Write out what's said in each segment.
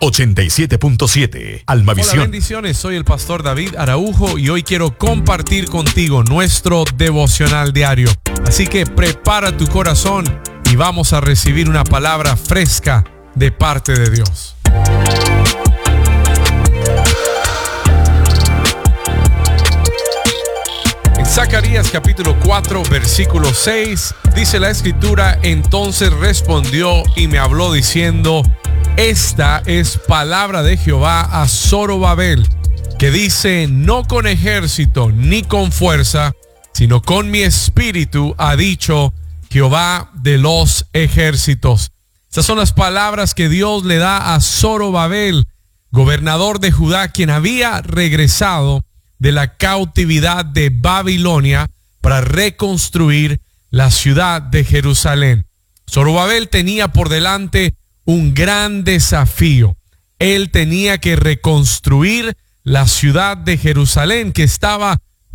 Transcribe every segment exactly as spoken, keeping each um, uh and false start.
ochenta y siete punto siete. Almavisión. Hola, bendiciones. Soy el pastor David Araujo y hoy quiero compartir contigo nuestro devocional diario. Así que prepara tu corazón y vamos a recibir una palabra fresca de parte de Dios. En Zacarías capítulo cuatro, versículo seis, dice la escritura: entonces respondió y me habló diciendo: esta es palabra de Jehová a Zorobabel, que dice: no con ejército ni con fuerza, sino con mi espíritu, ha dicho Jehová de los ejércitos. Estas son las palabras que Dios le da a Zorobabel, gobernador de Judá, quien había regresado de la cautividad de Babilonia para reconstruir la ciudad de Jerusalén. Zorobabel tenía por delante un gran desafío. Él tenía que reconstruir la ciudad de Jerusalén, que estaba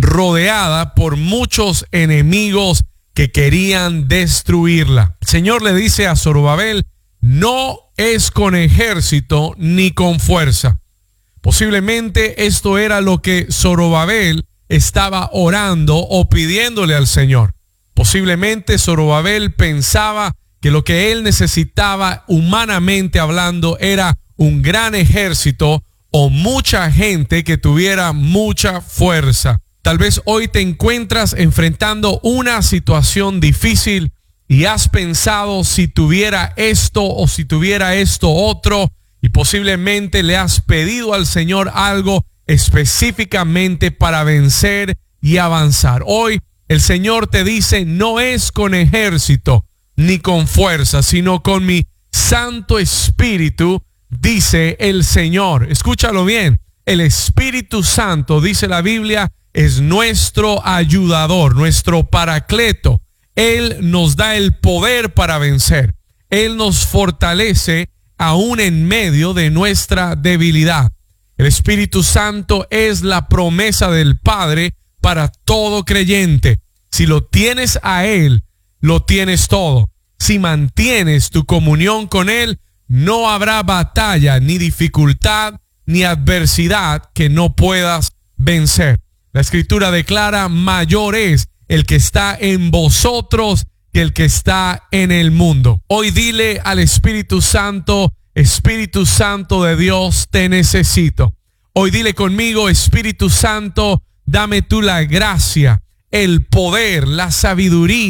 rodeada por muchos enemigos que querían destruirla. El Señor le dice a Zorobabel: no es con ejército ni con fuerza. Posiblemente esto era lo que Zorobabel estaba orando o pidiéndole al Señor. Posiblemente Zorobabel pensaba que lo que él necesitaba, humanamente hablando, era un gran ejército o mucha gente que tuviera mucha fuerza. Tal vez hoy te encuentras enfrentando una situación difícil y has pensado: si tuviera esto o si tuviera esto otro, y posiblemente le has pedido al Señor algo específicamente para vencer y avanzar. Hoy el Señor te dice: no es con ejército ni con fuerza, sino con mi Santo Espíritu, dice el Señor. Escúchalo bien: el Espíritu Santo, dice la Biblia, es nuestro ayudador, nuestro paracleto. Él nos da el poder para vencer. Él nos fortalece aún en medio de nuestra debilidad. El Espíritu Santo es la promesa del Padre para todo creyente. Si lo tienes a Él, lo tienes todo. Si mantienes tu comunión con Él, no habrá batalla, ni dificultad, ni adversidad que no puedas vencer. La Escritura declara: mayor es el que está en vosotros que el que está en el mundo. Hoy dile al Espíritu Santo: Espíritu Santo de Dios, te necesito. Hoy dile conmigo: Espíritu Santo, dame tú la gracia, el poder, la sabiduría